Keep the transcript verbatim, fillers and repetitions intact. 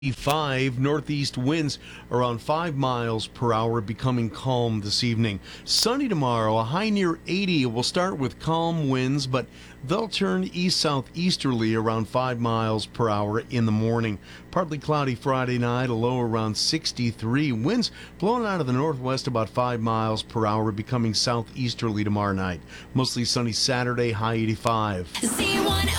Five northeast winds around five miles per hour, becoming calm this evening. Sunny tomorrow, a high near eighty. It will start with calm winds, but they'll turn east southeasterly around five miles per hour in the morning. Partly cloudy Friday night, a low around sixty-three. Winds blowing out of the northwest about five miles per hour, becoming southeasterly tomorrow night. Mostly sunny Saturday, high eighty-five. Z one